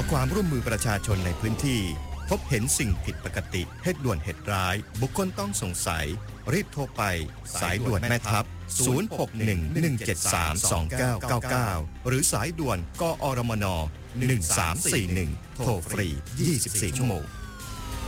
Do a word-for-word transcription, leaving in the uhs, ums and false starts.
ความร่วมมือประชาชนในพื้นที่พบเห็นสิ่งผิดปกติเหตุด่วนเหตุร้ายบุคคลต้องสงสัยรีบโทรไปสายด่วนแม่ทัพศูนย์ หก หนึ่ง หนึ่ง เจ็ด สาม สอง เก้า เก้า เก้าหรือสายด่วนกอรมนหนึ่งสามสี่หนึ่งโทรฟรียี่สิบสี่ชั่วโมง